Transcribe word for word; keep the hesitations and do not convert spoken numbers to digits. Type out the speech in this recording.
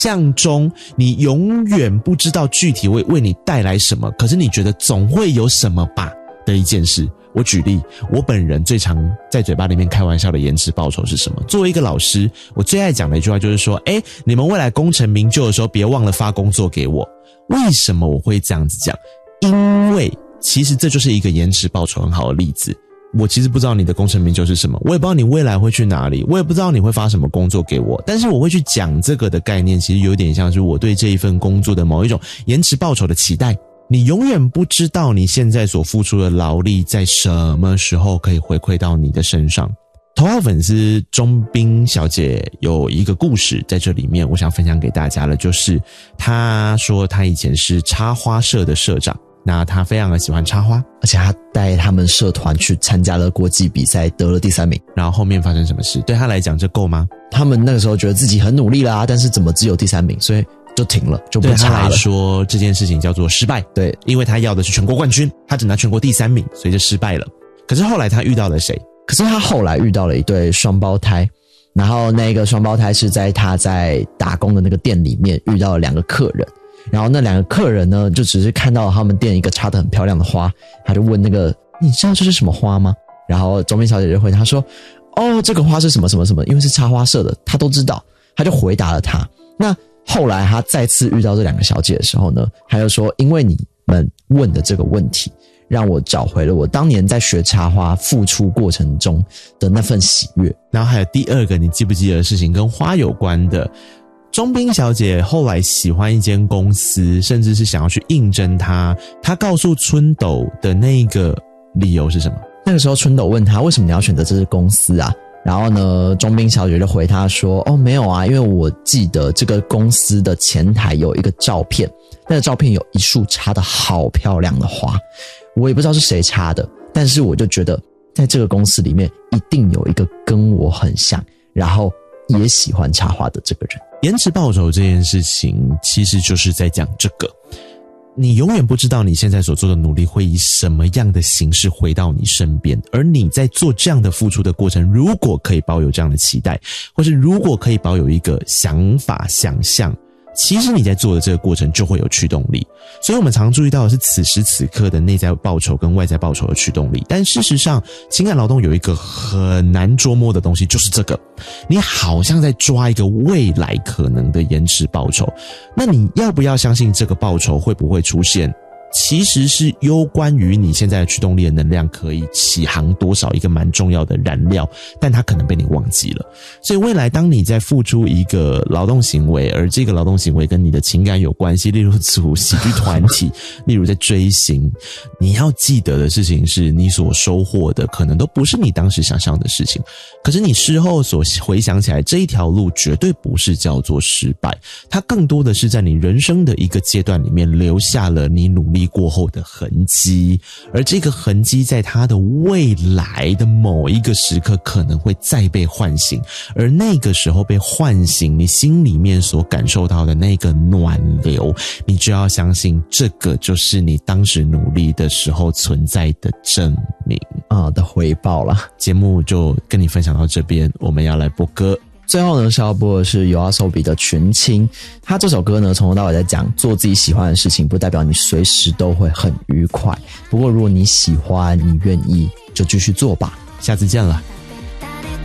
象中你永远不知道具体会为你带来什么，可是你觉得总会有什么吧的一件事。我举例，我本人最常在嘴巴里面开玩笑的延迟报酬是什么？作为一个老师，我最爱讲的一句话就是说，诶，你们未来功成名就的时候，别忘了发工作给我。为什么我会这样子讲？因为其实这就是一个延迟报酬很好的例子。我其实不知道你的功成名就是什么，我也不知道你未来会去哪里，我也不知道你会发什么工作给我，但是我会去讲这个的概念，其实有点像是我对这一份工作的某一种延迟报酬的期待。你永远不知道你现在所付出的劳力在什么时候可以回馈到你的身上。头号粉丝钟冰小姐有一个故事在这里面，我想分享给大家了，就是她说她以前是插花社的社长，那她非常的喜欢插花， 而且她带他们社团去参加了国际比赛，得了第三名。 然后后面发生什么事？对她来讲这够吗？ 他们那个时候觉得自己很努力啦，但是怎么只有第三名，所以就停了，就不插了。 对他来说这件事情叫做失败， 对， 因为他要的是全国冠军，他只拿全国第三名，所以就失败了。可是后来他遇到了谁？ 可是他后来遇到了一对双胞胎，然后那个双胞胎是在他在打工的那个店里面遇到了两个客人，然后那两个客人呢就只是看到他们店一个插得很漂亮的花，他就问那个，你知道这是什么花吗？然后钟冰小姐就回答说，哦，这个花是什么什么什么，因为是插花社的，他都知道，他就回答了他。那后来他再次遇到这两个小姐的时候呢，他就说，因为你们问的这个问题，让我找回了我当年在学插花付出过程中的那份喜悦。 然后还有第二个你记不记得的事情跟花有关的，钟冰小姐后来喜欢一间公司，甚至是想要去应征她，她告诉春斗的那个理由是什么？ 那个时候春斗问她，为什么你要选择这支公司啊？然后呢，钟冰小姐就回他说，哦，没有啊，因为我记得这个公司的前台有一个照片，那个照片有一束插得好漂亮的花，我也不知道是谁插的，但是我就觉得在这个公司里面一定有一个跟我很像，然后也喜欢插花的这个人。 延迟报酬这件事情其实就是在讲这个，你永远不知道你现在所做的努力会以什么样的形式回到你身边，而你在做这样的付出的过程，如果可以保有这样的期待，或是如果可以保有一个想法想象，其实你在做的这个过程就会有驱动力。所以我们常注意到的是此时此刻的内在报酬跟外在报酬的驱动力，但事实上情感劳动有一个很难捉摸的东西，就是这个，你好像在抓一个未来可能的延迟报酬，那你要不要相信这个报酬会不会出现，其实是攸关于你现在的驱动力的能量可以起航多少一个蛮重要的燃料，但它可能被你忘记了。所以未来当你在付出一个劳动行为，而这个劳动行为跟你的情感有关系，例如组喜剧团体，例如在追星，你要记得的事情是，你所收获的可能都不是你当时想象的事情，可是你事后所回想起来，这一条路绝对不是叫做失败，它更多的是在你人生的一个阶段里面留下了你努力过后的痕迹，而这个痕迹在它的未来的某一个时刻可能会再被唤醒，而那个时候被唤醒，你心里面所感受到的那个暖流，你就要相信这个就是你当时努力的时候存在的证明啊的回报啦。 节目就跟你分享到这边，我们要来播歌。 最后呢，是要播的是YOASOBI的群青。他这首歌呢，从头到尾在讲做自己喜欢的事情，不代表你随时都会很愉快。不过如果你喜欢，你愿意，就继续做吧。 下次见了。